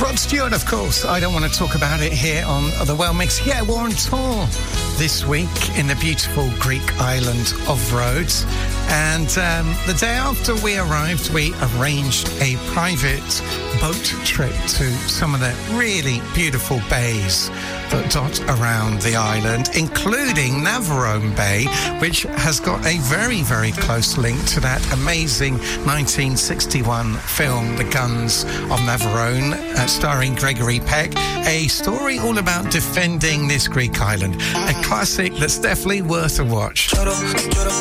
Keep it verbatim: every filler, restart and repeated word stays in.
Rod Stewart, of course. I don't want to talk about it here on the Well Mix. Yeah, we're on tour this week in the beautiful Greek island of Rhodes. And um, the day after we arrived, we arranged a private boat trip to some of the really beautiful bays that dot around the island, including Navarone Bay, which has got a very, very close link to that amazing nineteen sixty-one film, The Guns of Navarone, uh, starring Gregory Peck. A story all about defending this Greek island. A classic that's definitely worth a watch.